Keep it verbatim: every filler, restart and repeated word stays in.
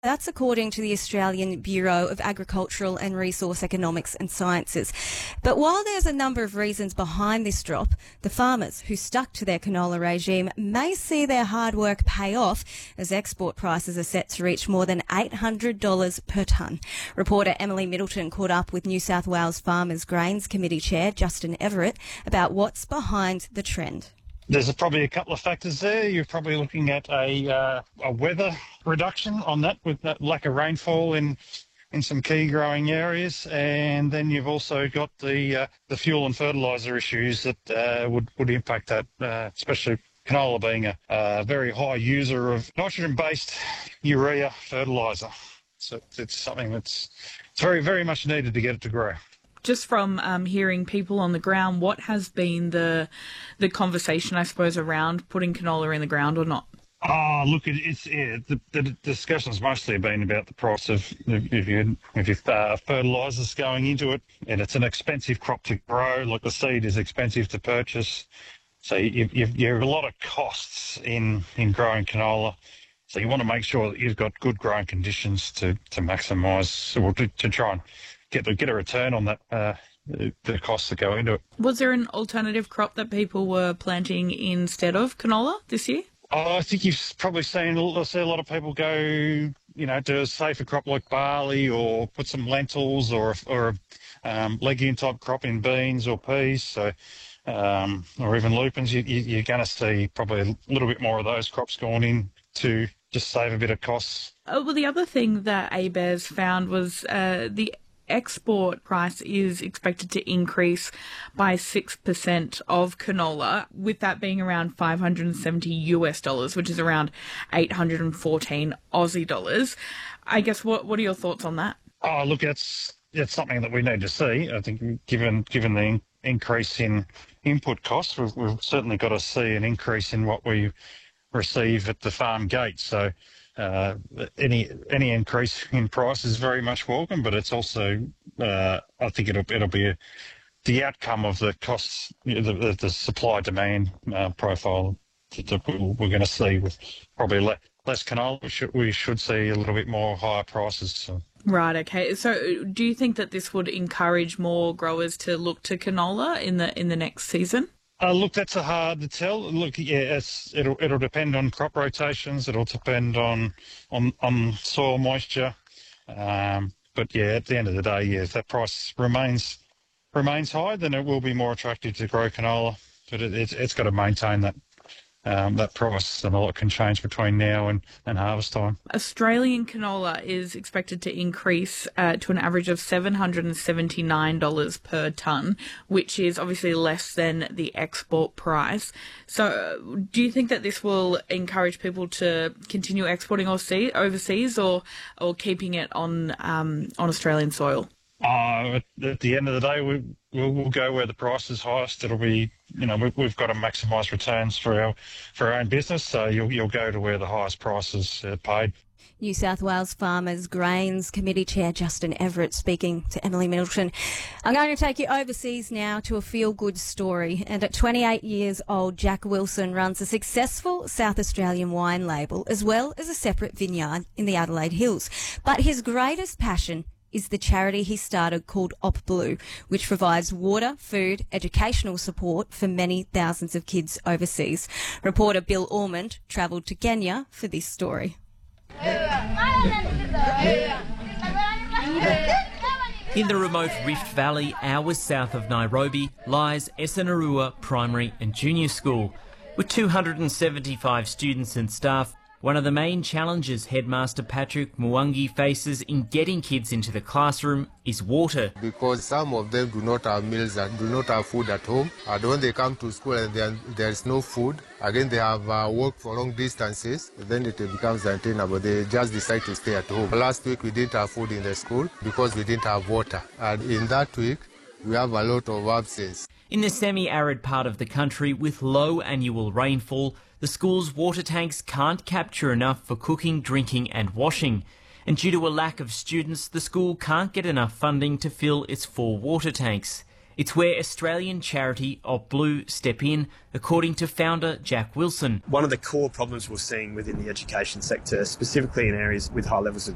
That's according to the Australian Bureau of Agricultural and Resource Economics and Sciences. But while there's a number of reasons behind this drop, the farmers who stuck to their canola regime may see their hard work pay off as export prices are set to reach more than eight hundred dollars per tonne. Reporter Emily Middleton caught up with New South Wales Farmers Grains Committee Chair Justin Everett about what's behind the trend. There's a, probably a couple of factors there. You're probably looking at a uh, a weather reduction on that with that lack of rainfall in in some key growing areas, and then you've also got the uh, the fuel and fertiliser issues that uh, would would impact that, uh, especially canola being a, a very high user of nitrogen-based urea fertiliser. So it's something that's it's very very much needed to get it to grow. Just from um, hearing people on the ground, what has been the the conversation, I suppose, around putting canola in the ground or not? Oh, look, it, it's yeah, the, the discussion's mostly been about the price of if you if you uh, fertilisers going into it, and it's an expensive crop to grow. Like the seed is expensive to purchase, so you, you, you have a lot of costs in in growing canola. So you want to make sure that you've got good growing conditions to to maximise or to, to try and get get a return on that uh, the costs that go into it. Was there an alternative crop that people were planting instead of canola this year? Oh, I think you've probably seen I see a lot of people go, you know, to a safer crop like barley, or put some lentils, or or um, legume type crop in beans or peas. So, um, or even lupins. You, you, you're going to see probably a little bit more of those crops going in to just save a bit of costs. Oh, well, the other thing that ABARES found was uh, the export price is expected to increase by six percent of canola, with that being around five hundred seventy US dollars, which is around eight hundred fourteen Aussie dollars. I guess, what what are your thoughts on that? Oh, look, that's, that's something that we need to see. I think given given the in, increase in input costs, we've, we've certainly got to see an increase in what we receive at the farm gate. So Uh, any any increase in price is very much welcome, but it's also uh, I think it'll it'll be a, the outcome of the costs, you know, the, the supply demand uh, profile that, that we're going to see with probably le- less canola. We should we should see a little bit more higher prices. So. Right. Okay. So, do you think that this would encourage more growers to look to canola in the in the next season? Uh, look, that's a hard to tell. Look, yeah, it's, it'll it'll depend on crop rotations. It'll depend on on, on soil moisture. Um, but yeah, at the end of the day, yeah, if that price remains remains high, then it will be more attractive to grow canola. But it, it's it's got to maintain that um, that price, and a lot can change between now and, and harvest time. Australian canola is expected to increase uh, to an average of seven hundred seventy-nine dollars per tonne, which is obviously less than the export price. So uh, do you think that this will encourage people to continue exporting overseas, or or keeping it on um, on Australian soil? Uh, at, at the end of the day, we, we'll, we'll go where the price is highest. It'll be, you know, we, we've got to maximise returns for our for our own business, so you'll you'll go to where the highest price is uh, paid. New South Wales Farmers Grains Committee Chair Justin Everett speaking to Emily Middleton. I'm going to take you overseas now to a feel-good story. And at twenty-eight years old, Jack Wilson runs a successful South Australian wine label as well as a separate vineyard in the Adelaide Hills. But his greatest passion is the charity he started called Op Blue, which provides water, food, educational support for many thousands of kids overseas. Reporter Bill Ormond travelled to Kenya for this story. In the remote Rift Valley, hours south of Nairobi, lies Esenarua Primary and Junior School. With two hundred seventy-five students and staff, one of the main challenges Headmaster Patrick Mwangi faces in getting kids into the classroom is water. Because some of them do not have meals and do not have food at home. And when they come to school and there is no food, again they have uh, worked for long distances, then it becomes untenable. They just decide to stay at home. Last week we didn't have food in the school because we didn't have water. And in that week, we have a lot of absence. In the semi-arid part of the country with low annual rainfall, the school's water tanks can't capture enough for cooking, drinking and washing. And due to a lack of students, the school can't get enough funding to fill its four water tanks. It's where Australian charity Op Blue step in, according to founder Jack Wilson. One of the core problems we're seeing within the education sector, specifically in areas with high levels of